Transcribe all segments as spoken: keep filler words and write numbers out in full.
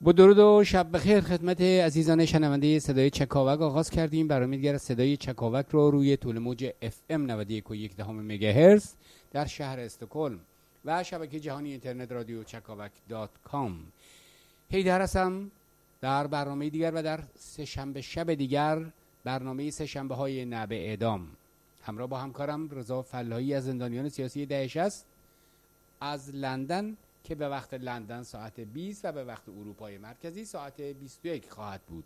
با درود و شب بخیر خدمت عزیزان شنونده صدای چکاوک آغاز کردیم. برنامه دیگر صدای چکاوک رو روی طول موج اف ام نود و یک و یک دهم مگاهرتز در شهر استکهلم و شبکه جهانی اینترنت رادیو چکاوک دات کام هیدر هستم در برنامه دیگر و در سه شنبه شب دیگر، برنامه سه شنبه های نه به اعدام، همراه با همکارم رضا فلاحی از زندانیان سیاسی داعش است از لندن که به وقت لندن ساعت بیست و به وقت اروپای مرکزی ساعت بیست و یک خواهد بود.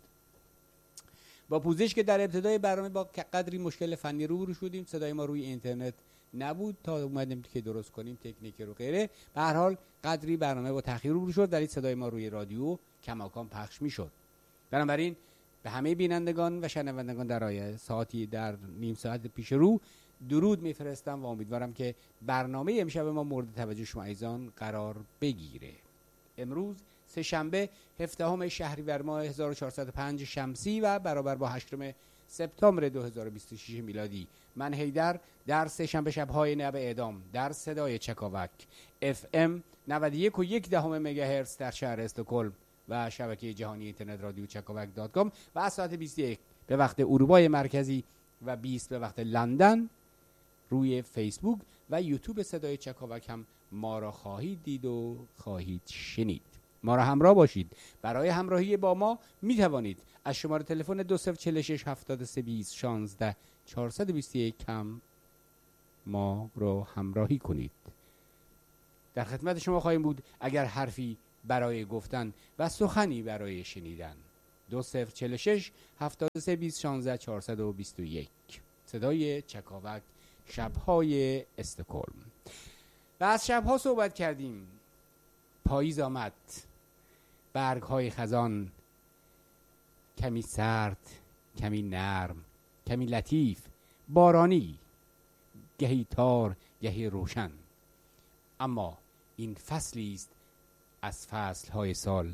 با پوزش که در ابتدای برنامه با قدری مشکل فنی روبرو شدیم، صدای ما روی اینترنت نبود تا اومدیم که درست کنیم تکنیک رو غیره. به هر حال قدری برنامه با تأخیر روبرو شد، ولی صدای ما روی رادیو کماکان پخش میشد. بنابراین به همه بینندگان و شنوندگان در آینده ساعتی در نیم ساعت پیش رو درود میفرستم و امیدوارم که برنامه امشب ما مورد توجه شما عزیزان قرار بگیره. امروز سه شنبه هفدهم شهریور ماه هزار و چهارصد و پنج شمسی و برابر با هشتم سپتامبر دو هزار و بیست و شش میلادی، من هیدر در سه شنبه شب‌های نه به اعدام در صدای چکاوک اف ام نود و یک و یک دهم مگاهرتز در شهر استکهلم و شبکه جهانی اینترنت رادیو چکاوک دات کام و از ساعت بیست و یک به وقت اروپای مرکزی و بیست به وقت لندن روی فیسبوک و یوتیوب صدای چکاوک هم ما را خواهید دید و خواهید شنید. ما را همراه باشید. برای همراهی با ما می توانید از شماره تلفن دو صفر چهل و شش هفتاد و سه بیست شانزده چهارصد و بیست و یک هم ما را همراهی کنید. در خدمت شما خواهیم بود اگر حرفی برای گفتن و سخنی برای شنیدن. دو صفر چهل و شش هفتاد و سه بیست شانزده چهارصد و بیست و یک. صدای چکاوک شب‌های استکهلم. و از شب‌ها صحبت کردیم. پاییز آمد، برگ‌های خزان کمی سرد، کمی نرم، کمی لطیف، بارانی، گهی تار، گهی روشن. اما این فصلی است از فصل‌های سال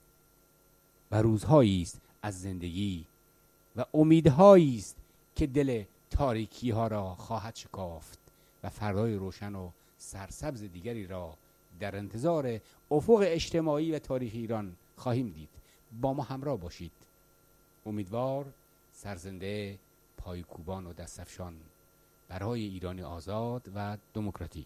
و روزهایی است از زندگی و امیدهایی است که دل تاریکی ها را خواهد شکافت و فردای روشن و سرسبز دیگری را در انتظار افق اجتماعی و تاریخی ایران خواهیم دید. با ما همراه باشید. امیدوار، سرزنده، پایکوبان و دستفشان برای ایران آزاد و دموکراتیک.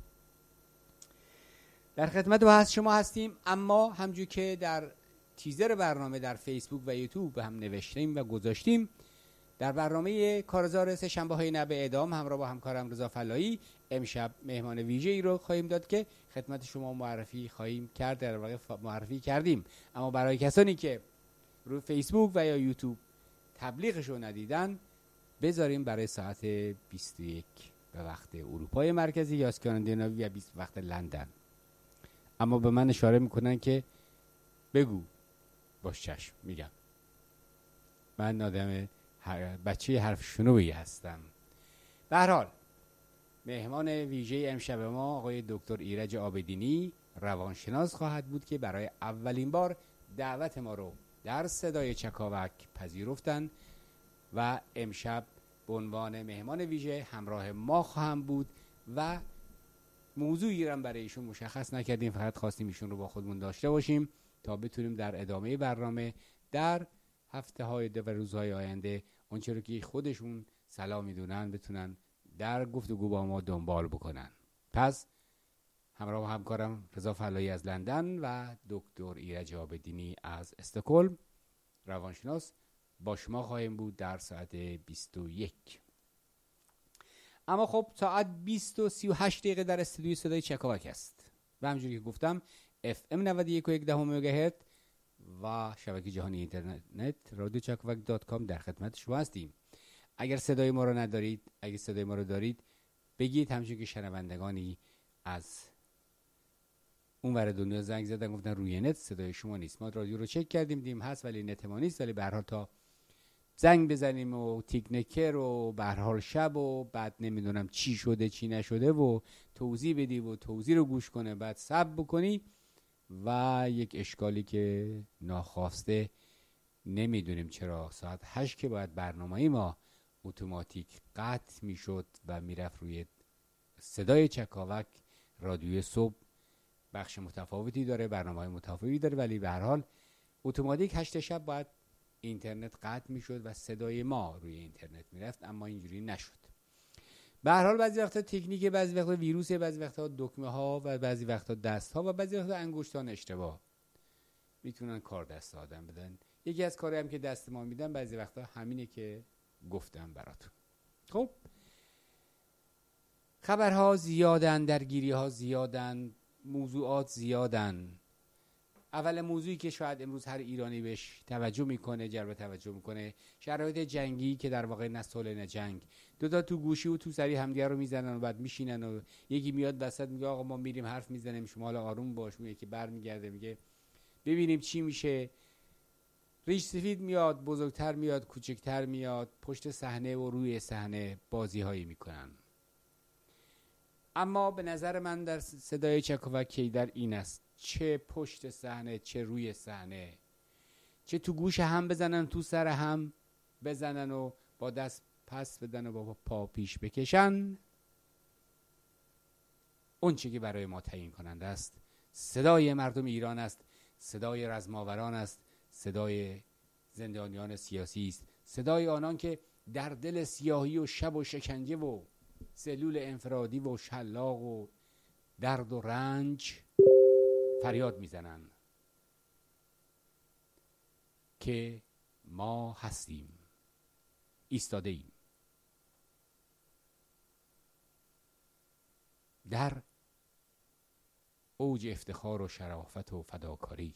در خدمت و هست شما هستیم، اما همجور که در تیزر برنامه در فیسبوک و یوتیوب هم نوشتیم و گذاشتیم، در برنامه کارزار سه شنبه های نه به اعدام همراه با همکارم رضا فلاحی امشب مهمان ویژه ای رو خواهیم داد که خدمت شما معرفی خواهیم کرد. در واقع معرفی کردیم، اما برای کسانی که روی فیسبوک و یا یوتیوب تبلیغش رو ندیدن، بذاریم برای ساعت بیست و یک به وقت اروپای مرکزی یا اسکاندیناوی و بیست به وقت لندن. اما به من اشاره میکنن که بگو. باش چشم میگم. من آدم بچه حرف شنویی هستم. به هر حال مهمان ویژه امشب ما آقای دکتر ایرج عابدینی روانشناس خواهد بود که برای اولین بار دعوت ما رو در صدای چکاوک پذیرفتن و امشب به عنوان مهمان ویژه همراه ما خواهم بود و موضوعی را برای ایشون مشخص نکردیم، فقط خواستیم ایشون رو با خودمون داشته باشیم تا بتونیم در ادامه برنامه در هفته های و روزهای آینده اونچه رو که خودشون سلام میدونن بتونن در گفتگو با ما دنبال بکنن. پس همراه با همکارم رضا فلاحی از لندن و دکتر ایرج عابدینی از استکهلم روانشناس با شما خواهیم بود در ساعت بیست و یک. اما خب ساعت بیست و سی و هشت دقیقه در استودیوی صدای چکاوک است و همونجوری که گفتم اف ام نود و یک و یک دهم مگاهرتز و شبکه جهانی اینترنت رادیو چکاوک دات کام در خدمت شما هستیم. اگر صدای ما رو ندارید، اگر صدای ما رو دارید بگید، همچون که شنوندگانی از اون ور دنیا زنگ زدن گفتن روی نت صدای شما نیست. ما رادیو رو چک کردیم دیم هست ولی نت ما نیست، ولی به هر حال تا زنگ بزنیم و تکنیکر و به هر حال شب و بعد نمیدونم چی شده چی نشده و توضیح بدی و توضیح رو گوش کنه بعد صبر بکنی و یک اشکالی که ناخواسته نمیدونیم چرا ساعت هشت که باید برنامه ما اتوماتیک قطع میشد و میرفت روی صدای چکاوک رادیوی صبح بخش متفاوتی داره، برنامه‌های متفاوتی داره، ولی به هر حال اتوماتیک هشت شب باید اینترنت قطع میشد و صدای ما روی اینترنت میرفت، اما اینجوری نشد. به هر حال بعضی وقتا تکنیک، بعضی وقتا ویروس، بعضی وقتا دکمه ها و بعضی وقتا دست ها و بعضی وقتا انگشتان اشتباه میتونن کار دست آدم بدن. یکی از کاری هم که دست ما میدن بعضی وقتا همینه که گفتم براتون. خب خبرها زیادن، درگیری ها زیادن، موضوعات زیادن. اول موضوعی که شاید امروز هر ایرانی بهش توجه میکنه، جلب توجه میکنه، شرایط جنگی که در واقع نه صلح نه جنگ، دو تا تو گوشی و تو سری همدیگه رو میزنن و بعد میشینن و یکی میاد وسط میگه آقا ما میریم حرف میزنیم شما حالا آروم باش، اون یکی برمیگرده میگه ببینیم چی میشه. ریش سفید میاد، بزرگتر میاد، کوچکتر میاد، پشت صحنه و روی صحنه بازی هایی میکنن. اما به نظر من در صدای چکاوک کیدر این است، چه پشت صحنه چه روی صحنه، چه تو گوش هم بزنن، تو سر هم بزنن و با دست پس بدن و با پا پیش بکشن، اون چی که برای ما تعیین کننده است صدای مردم ایران است، صدای رزماوران است، صدای زندانیان سیاسی است، صدای آنان که در دل سیاهی و شب و شکنجه و سلول انفرادی و شلاق و درد و رنج فریاد میزنن که ما هستیم، ایستاده ایم در اوج افتخار و شرافت و فداکاری.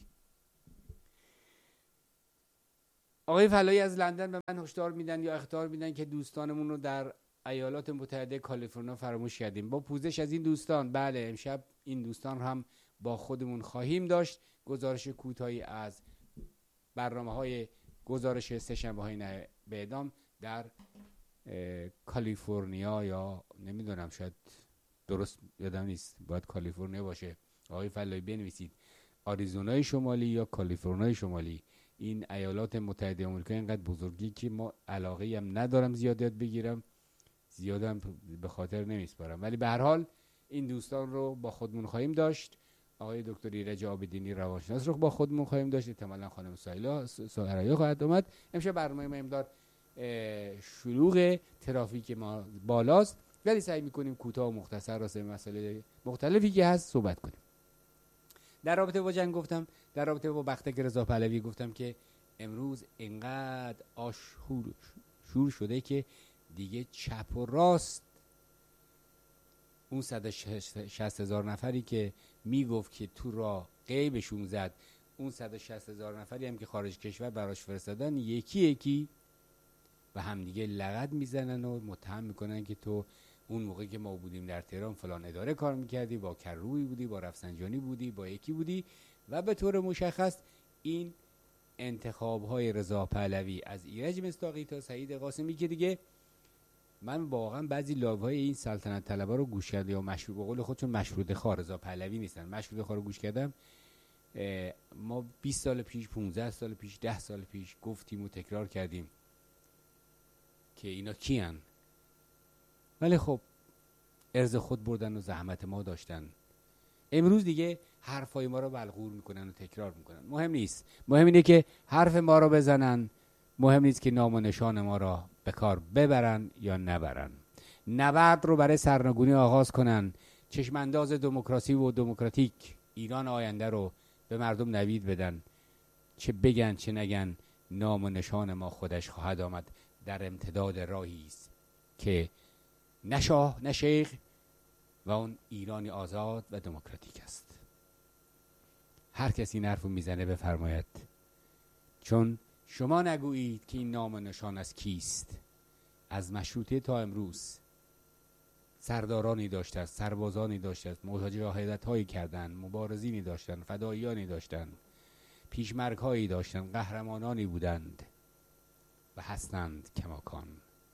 آقای فلایی از لندن به من هشدار میدن یا اخطار میدن که دوستانمون رو در ایالات متحده کالیفرنیا فراموش کردیم. با پوزش از این دوستان، بله امشب این دوستان هم با خودمون خواهیم داشت. گزارش کوتاهی از برنامه‌های گزارش سه شنبه‌های نه به اعدام در کالیفرنیا، یا نمیدونم شاید درست یادم نیست، باید کالیفرنیا باشه. آقای فلایی بنویسید آریزونای شمالی یا کالیفرنیا شمالی. این ایالات متحده آمریکا اینقدر بزرگی که ما علاقه هم ندارم زیاد یاد بگیرم، زیادم به خاطر نمیسپارم، ولی به هر حال این دوستان رو با خودمون خواهیم داشت. آقای دکتر ایرج عابدینی روانشناس رو با خودمون خواهیم داشت، احتمالاً خانم سایلا سهرایی خواهد اومد. امشب برنامه ما امدار شلوغ، ترافیک ما بالاست، ولی سعی میکنیم کوتاه و مختصر راجع به مسائل مختلفی که هست صحبت کنیم. در رابطه با جنگ گفتم، در رابطه با بختک رضا پهلوی گفتم که امروز اینقدر آشور شور شده که دیگه چپ و راست اون صد و شصت هزار نفری که میگفت که تو را غیبشون زد، اون صد و شصت هزار نفری هم که خارج کشور براش فرستادن، یکی یکی و همدیگه لغت میزنن و متهم میکنن که تو اون موقع که ما بودیم در تهران فلان اداره کار میکردی، با کروی بودی، با رفسنجانی بودی، با یکی بودی. و به طور مشخص این انتخاب‌های رضا پهلوی از ایرج مصداقی تا سعید قاسمی که دیگه من واقعا بعضی لایوهای این سلطنت طلبا رو گوش کردم، یا مشروط به قول خودشون مشروط خواه، رضا پهلوی نیستن، مشروط خواه رو گوش کردم. ما بیست سال پیش، پانزده سال پیش، ده سال پیش گفتیم و تکرار کردیم که اینا کیان، ولی خب ارز خود بردن و زحمت ما داشتن. امروز دیگه حرفای ما رو بلغور میکنن و تکرار میکنن. مهم نیست، مهم اینه که حرف ما رو بزنن، مهم نیست که نام و نشان ما را به کار ببرن یا نبرن. نبرد رو برای سرنگونی آغاز کنن، چشم انداز دموکراسی و دموکراتیک ایران آینده رو به مردم نوید بدن. چه بگن چه نگن، نام و نشان ما خودش خواهد آمد در امتداد راهی است که نه شاه نه شیخ و اون ایرانی آزاد و دموکراتیک است. هر کسی این حرفو میزنه بفرماید، چون شما نگویید که این نام و نشان از کیست. از مشروطه تا امروز سردارانی داشته است، سربازانی داشته است، مجاهدت هایی کردن، مبارزینی داشتن، فداییانی داشتن، پیشمرگ هایی داشتن، قهرمانانی بودند و هستند کماکان.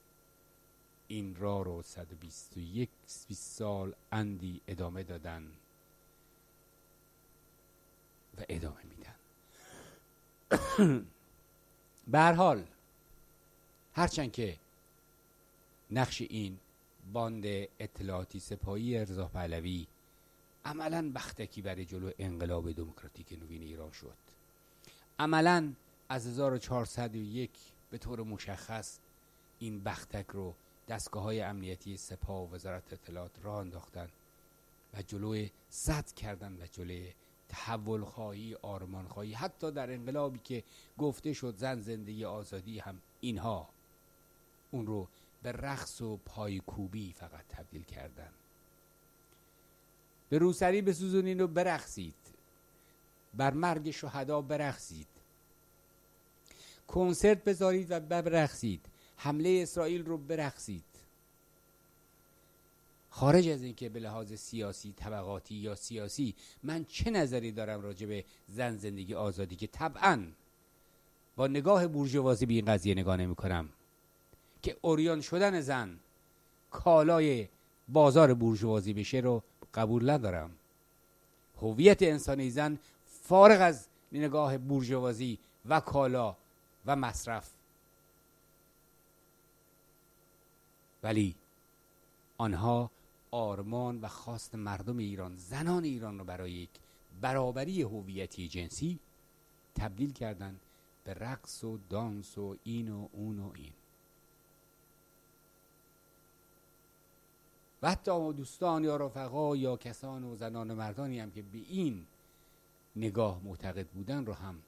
این را رو صد و بیست و یک سال اندی ادامه دادن و ادامه میدن. به هر حال هرچند که نقش این باند اطلاعاتی سپاهی رضا پهلوی عملاً بختکی برای جلو انقلاب دموکراتیک نوین ایران شد. عملاً از هزار و چهارصد و یک به طور مشخص این بختک رو دستگاه‌های امنیتی سپاه و وزارت اطلاعات راه انداختن و جلوی سد کردن و جلوی تحول خواهی، آرمان خواهی، حتی در انقلابی که گفته شد زن زندگی آزادی، هم اینها اون رو به رقص و پایکوبی فقط تبدیل کردن. به روسری بسوزونین و برقصید، بر مرگ شهدا برقصید، کنسرت بذارید و برقصید، حمله اسرائیل رو برقصید. خارج از این که به لحاظ سیاسی، طبقاتی یا سیاسی من چه نظری دارم راجع به زن زندگی آزادی، که طبعاً با نگاه بورژوازی به این قضیه نگاه نمی کنم که عریان شدن زن کالای بازار بورژوازی بشه رو قبول ندارم. هویت انسانی زن فارغ از نگاه بورژوازی و کالا و مصرف، ولی آنها آرمان و خواست مردم ایران، زنان ایران رو برای یک برابری هویتی جنسی تبدیل کردن به رقص و دانس و این و اون و این. و حتی دوستان یا رفقا یا کسان و زنان و مردانی هم که به این نگاه معتقد بودن رو هم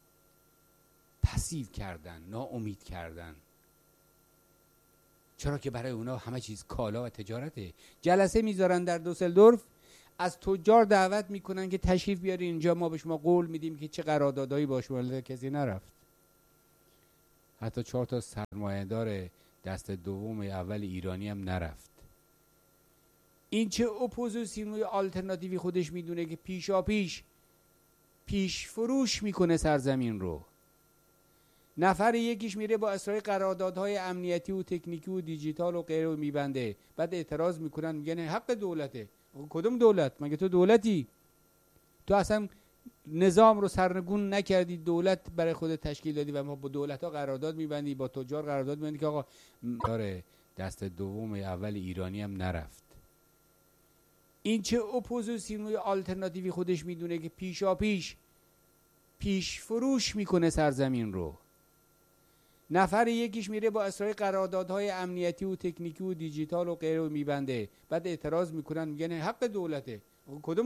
پسیو کردن، ناامید کردن. چرا که برای اونا همه چیز کالا و تجارته. جلسه میذارن در دوسلدورف، از تجار دعوت میکنن که تشریف بیارین اینجا، ما به شما قول میدیم که چه قراردادایی باشه، ولی کسی نرفت. حتی چهار تا سرمایه‌دار دست دوم اول ایرانی هم نرفت. این چه اپوزیسیون آلترناتیوی خودش میدونه که پیشا پیش پیش فروش میکنه سرزمین رو. نفر یکیش میره با اسرائیل قراردادهای امنیتی و تکنیکی و دیجیتال و غیره رو میبنده، بعد اعتراض میکنن میگن حق دولته. کدوم دولت؟ مگه تو دولتی؟ تو اصلا نظام رو سرنگون نکردی، دولت برای خودت تشکیل دادی و ما با دولت ها قرارداد میبندی، با تجار قرارداد میبندی که آقا داره دست دوم اول ایرانی هم نرفت. این چه اپوزیسیون آلترناتیوی خودش میدونه که پیشا پیش پیش فروش میکنه سرزمین رو. نفر یکیش میره با اسرائیل قراردادهای امنیتی و تکنیکی و دیجیتال و غیره رو میبنده، بعد اعتراض میکنن میگن حق دولته. کدوم